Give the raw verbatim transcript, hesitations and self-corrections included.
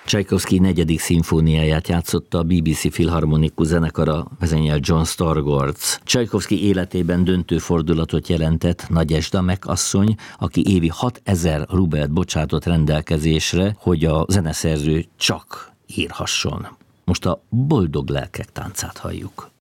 Csajkovszky negyedik szimfóniáját játszotta a bé bé cé Filharmonikus zenekara, vezényel John Storgwarz. Csajkovszky életében döntő fordulatot jelentett Nagyesda megasszony, aki évi hatezer rubelt bocsátott rendelkezésre, hogy a zeneszerző csak írhasson. Most a Boldog lelkek táncát halljuk.